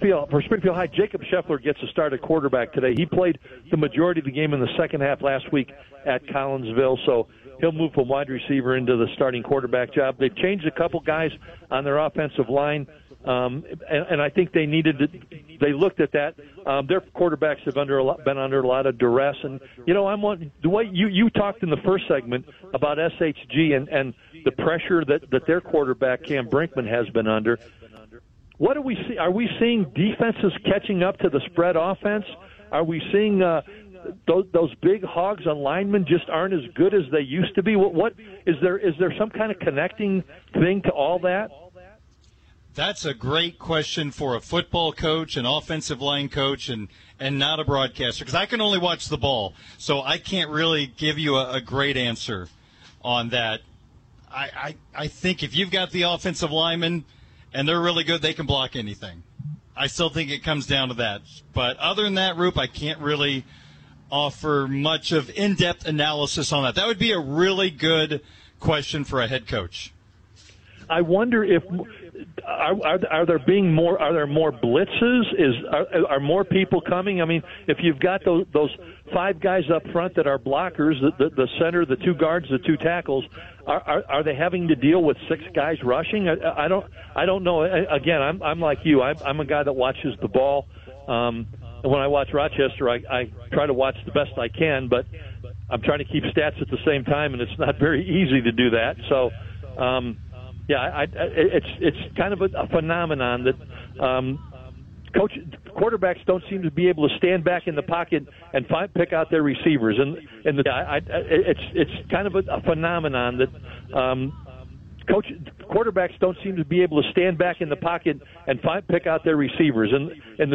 Springfield High, Jacob Scheffler gets a start at quarterback today. He played the majority of the game in the second half last week at Collinsville, so he'll move from wide receiver into the starting quarterback job. They've changed a couple guys on their offensive line, and I think they they looked at that. Their quarterbacks have been under a lot of duress, and the way you talked in the first segment about SHG and the pressure that their quarterback Cam Brinkman has been under. What do we see? Are we seeing defenses catching up to the spread offense? Are we seeing those big hogs on linemen just aren't as good as they used to be? What is there some kind of connecting thing to all that? That's a great question for a football coach, an offensive line coach, and not a broadcaster, because I can only watch the ball, so I can't really give you a great answer on that. I think if you've got the offensive linemen and they're really good, they can block anything. I still think it comes down to that. But other than that, Roop, I can't really offer much of in-depth analysis on that. That would be a really good question for a head coach. I wonder if are there more blitzes? Are more people coming? I mean, if you've got those five guys up front that are blockers, the center, the two guards, the two tackles, are they having to deal with six guys rushing? I don't know. Again, I'm like you. I'm a guy that watches the ball. When I watch Rochester, I try to watch the best I can, but I'm trying to keep stats at the same time, and it's not very easy to do that. So. It's kind of a phenomenon that quarterbacks don't seem to be able to stand back in the pocket and pick out their receivers, it's kind of a phenomenon that quarterbacks don't seem to be able to stand back in the pocket and pick out their receivers, and the